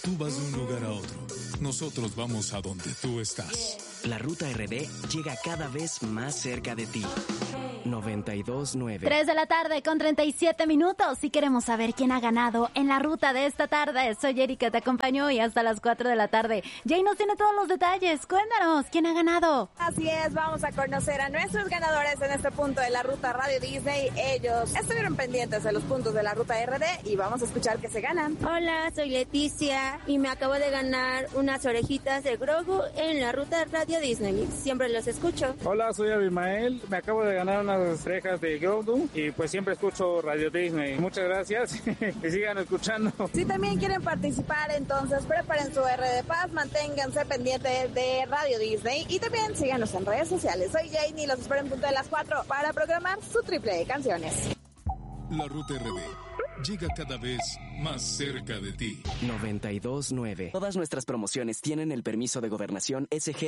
Tú vas de un lugar a otro. Nosotros vamos a donde tú estás. La Ruta RD llega cada vez más cerca de ti. 92.9. 3 de la tarde con 37 minutos. Y queremos saber quién ha ganado en la ruta de esta tarde. Soy Erika, te acompaño hoy hasta las 4 de la tarde. Jay nos tiene todos los detalles. Cuéntanos, ¿quién ha ganado? Así es, vamos a conocer a nuestros ganadores en este punto de la ruta Radio Disney. Ellos estuvieron pendientes de los puntos de la ruta RD y vamos a escuchar qué se ganan. Hola, soy Leticia y me acabo de ganar unas orejitas de Grogu en la ruta Radio Disney. Siempre los escucho. Hola, soy Abimael. Me acabo de ganar unas orejas de Grogu y pues siempre escucho Radio Disney. Muchas gracias y sigan escuchando. Si también quieren participar, entonces preparen su RD Paz, manténganse pendientes de Radio Disney y también síganos en redes sociales. Soy Jane y los espero en punto de las 4 para programar su triple de canciones. La Ruta RD llega cada vez más cerca de ti. 92.9. Todas nuestras promociones tienen el permiso de gobernación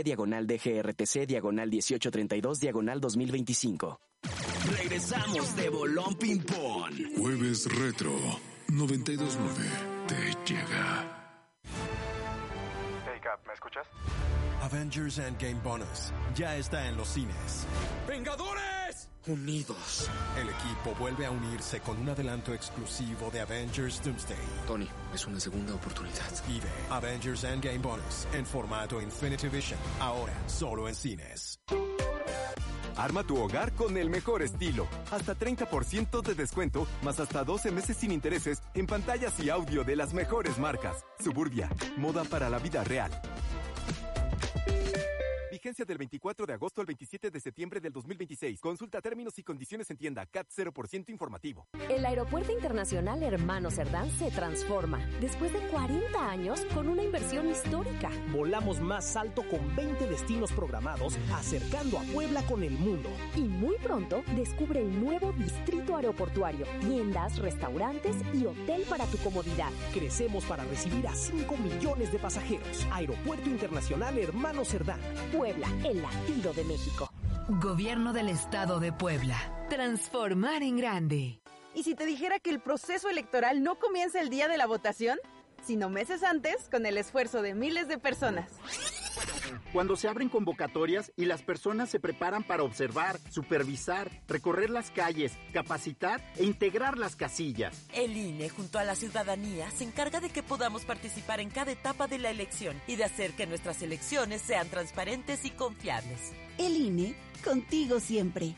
SG/DGRTC/1832/2025. Regresamos de Bolón Ping Pong. Jueves Retro 92.9 te llega. Hey Cap, ¿me escuchas? Avengers Endgame Bonus ya está en los cines. ¡Vengadores! Unidos. El equipo vuelve a unirse con un adelanto exclusivo de Avengers Doomsday. Tony, es una segunda oportunidad. Vive Avengers Endgame Bonus en formato Infinity Vision, ahora solo en cines. Arma tu hogar con el mejor estilo. Hasta 30% de descuento, más hasta 12 meses sin intereses en pantallas y audio de las mejores marcas. Suburbia, moda para la vida real. Vigencia del 24 de agosto al 27 de septiembre del 2026. Consulta términos y condiciones en tienda. CAT 0% informativo. El Aeropuerto Internacional Hermano Cerdán se transforma después de 40 años con una inversión histórica. Volamos más alto con 20 destinos programados, acercando a Puebla con el mundo. Y muy pronto descubre el nuevo distrito aeroportuario, tiendas, restaurantes y hotel para tu comodidad. Crecemos para recibir a 5 millones de pasajeros. Aeropuerto Internacional Hermano Cerdán. Puebla, el latido de México. Gobierno del Estado de Puebla. Transformar en grande. ¿Y si te dijera que el proceso electoral no comienza el día de la votación, sino meses antes, con el esfuerzo de miles de personas? Cuando se abren convocatorias y las personas se preparan para observar, supervisar, recorrer las calles, capacitar e integrar las casillas. El INE, junto a la ciudadanía, se encarga de que podamos participar en cada etapa de la elección y de hacer que nuestras elecciones sean transparentes y confiables. El INE, contigo siempre.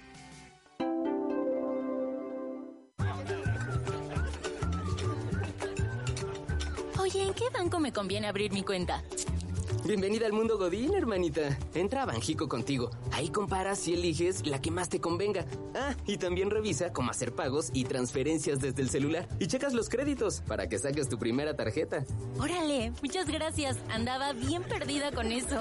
Oye, ¿en qué banco me conviene abrir mi cuenta? Bienvenida al mundo Godín, hermanita. Entra a Banjico Contigo. Ahí comparas y eliges la que más te convenga. Ah, y también revisa cómo hacer pagos y transferencias desde el celular. Y checas los créditos para que saques tu primera tarjeta. Órale, muchas gracias. Andaba bien perdida con eso.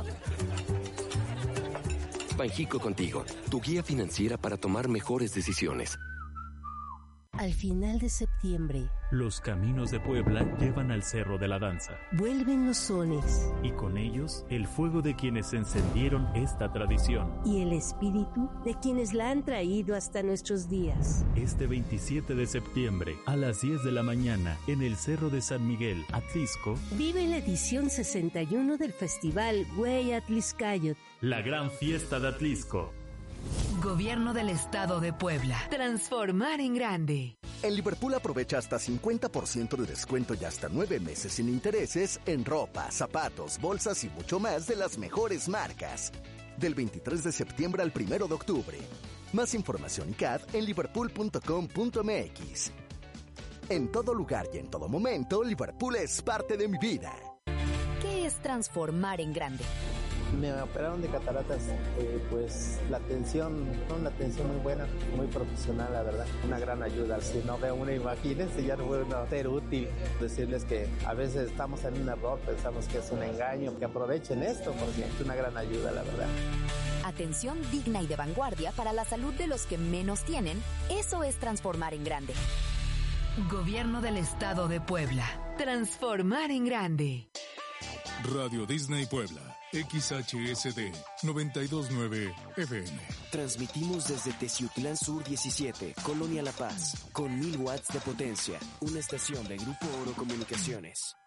Banjico Contigo, tu guía financiera para tomar mejores decisiones. Al final de septiembre, los caminos de Puebla llevan al Cerro de la Danza. Vuelven los sones. Y con ellos, el fuego de quienes encendieron esta tradición. Y el espíritu de quienes la han traído hasta nuestros días. Este 27 de septiembre, a las 10 de la mañana, en el Cerro de San Miguel, Atlisco, vive la edición 61 del Festival Güey Atliscayot. La gran fiesta de Atlisco. Gobierno del Estado de Puebla. Transformar en grande. En Liverpool aprovecha hasta 50% de descuento y hasta 9 meses sin intereses en ropa, zapatos, bolsas y mucho más de las mejores marcas. Del 23 de septiembre al 1 de octubre. Más información y CAD en liverpool.com.mx. En todo lugar y en todo momento, Liverpool es parte de mi vida. ¿Qué es transformar en grande? Me operaron de cataratas, pues la atención muy buena, muy profesional, la verdad, una gran ayuda. Si no ve uno, imagínense, ya no puede uno ser útil. Decirles que a veces estamos en un error, pensamos que es un engaño, que aprovechen esto porque es una gran ayuda, la verdad. Atención digna y de vanguardia para la salud de los que menos tienen, eso es transformar en grande. Gobierno del Estado de Puebla. Transformar en grande. Radio Disney Puebla, XHSD 92.9 FM. Transmitimos desde Teciutlán Sur 17, Colonia La Paz, con 1000 watts de potencia. Una estación de Grupo Oro Comunicaciones.